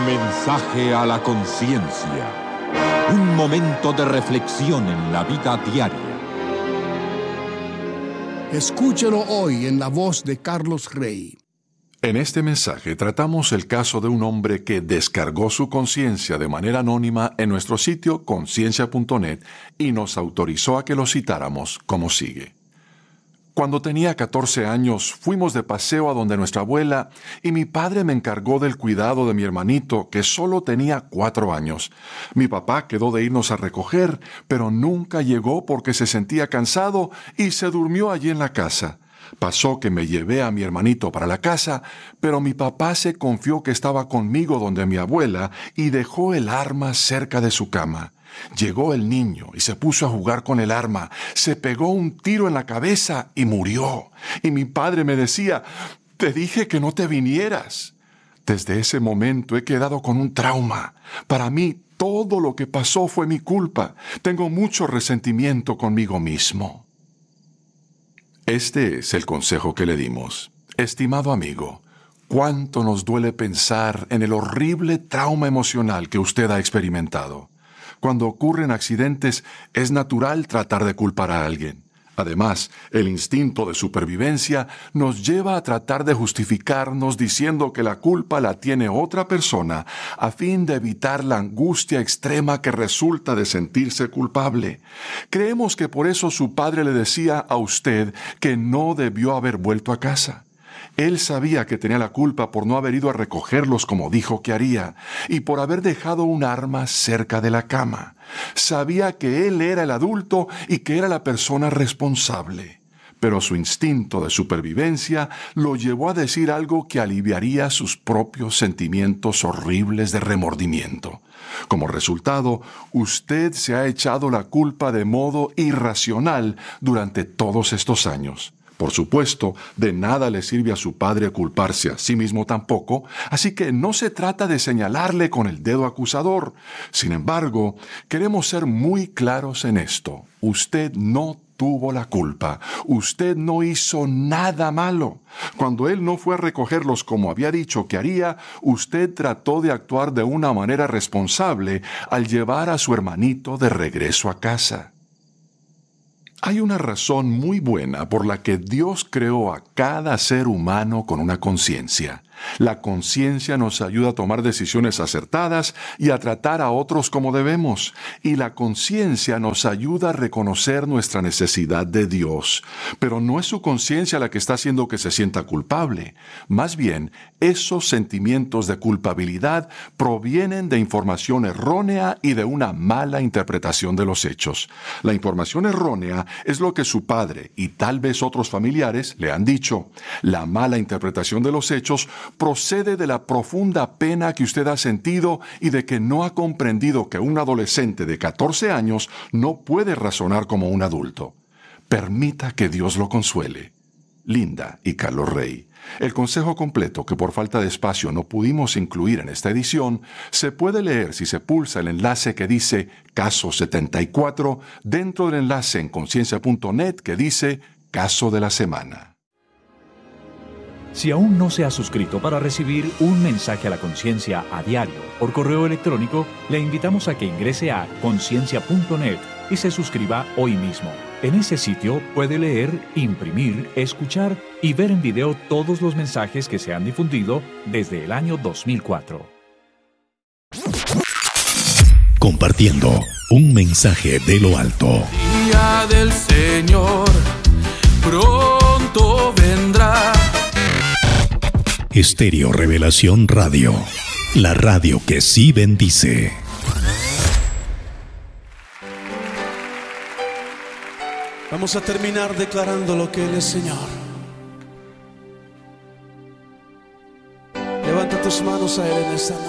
Mensaje a la conciencia. Un momento de reflexión en la vida diaria. Escúchelo hoy en la voz de Carlos Rey. En este mensaje tratamos el caso de un hombre que descargó su conciencia de manera anónima en nuestro sitio conciencia.net y nos autorizó a que lo citáramos como sigue. Cuando tenía 14 años, fuimos de paseo a donde nuestra abuela y mi padre me encargó del cuidado de mi hermanito, que solo tenía 4 años. Mi papá quedó de irnos a recoger, pero nunca llegó porque se sentía cansado y se durmió allí en la casa. Pasó que me llevé a mi hermanito para la casa, pero mi papá se confió que estaba conmigo donde mi abuela y dejó el arma cerca de su cama. Llegó el niño y se puso a jugar con el arma, se pegó un tiro en la cabeza y murió. Y mi padre me decía, te dije que no te vinieras. Desde ese momento he quedado con un trauma. Para mí todo lo que pasó fue mi culpa. Tengo mucho resentimiento conmigo mismo. Este es el consejo que le dimos. Estimado amigo, cuánto nos duele pensar en el horrible trauma emocional que usted ha experimentado. Cuando ocurren accidentes, es natural tratar de culpar a alguien. Además, el instinto de supervivencia nos lleva a tratar de justificarnos diciendo que la culpa la tiene otra persona a fin de evitar la angustia extrema que resulta de sentirse culpable. Creemos que por eso su padre le decía a usted que no debió haber vuelto a casa. Él sabía que tenía la culpa por no haber ido a recogerlos como dijo que haría, y por haber dejado un arma cerca de la cama. Sabía que él era el adulto y que era la persona responsable. Pero su instinto de supervivencia lo llevó a decir algo que aliviaría sus propios sentimientos horribles de remordimiento. Como resultado, usted se ha echado la culpa de modo irracional durante todos estos años. Por supuesto, de nada le sirve a su padre culparse a sí mismo tampoco, así que no se trata de señalarle con el dedo acusador. Sin embargo, queremos ser muy claros en esto. Usted no tuvo la culpa. Usted no hizo nada malo. Cuando él no fue a recogerlos como había dicho que haría, usted trató de actuar de una manera responsable al llevar a su hermanito de regreso a casa. Hay una razón muy buena por la que Dios creó a cada ser humano con una conciencia. La conciencia nos ayuda a tomar decisiones acertadas y a tratar a otros como debemos. Y la conciencia nos ayuda a reconocer nuestra necesidad de Dios. Pero no es su conciencia la que está haciendo que se sienta culpable. Más bien, esos sentimientos de culpabilidad provienen de información errónea y de una mala interpretación de los hechos. La información errónea es lo que su padre y tal vez otros familiares le han dicho. La mala interpretación de los hechos procede de la profunda pena que usted ha sentido y de que no ha comprendido que un adolescente de 14 años no puede razonar como un adulto. Permita que Dios lo consuele. Linda y Carlos Rey. El consejo completo, que por falta de espacio no pudimos incluir en esta edición, se puede leer si se pulsa el enlace que dice Caso 74 dentro del enlace en conciencia.net que dice Caso de la Semana. Si aún no se ha suscrito para recibir un mensaje a la conciencia a diario por correo electrónico, le invitamos a que ingrese a conciencia.net y se suscriba hoy mismo. En ese sitio puede leer, imprimir, escuchar y ver en video todos los mensajes que se han difundido desde el año 2004. Compartiendo un mensaje de lo alto. Día del Señor pronto vendrá. Estéreo Revelación Radio, la radio que sí bendice. Vamos a terminar declarando lo que Él es Señor. Levanta tus manos a Él en esta noche.